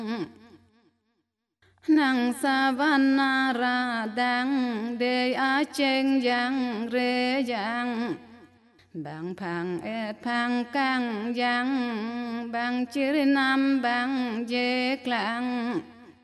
Nang savana dang de a cheng yang re yang bang phang et phang kang yang bang chir nam bang je klang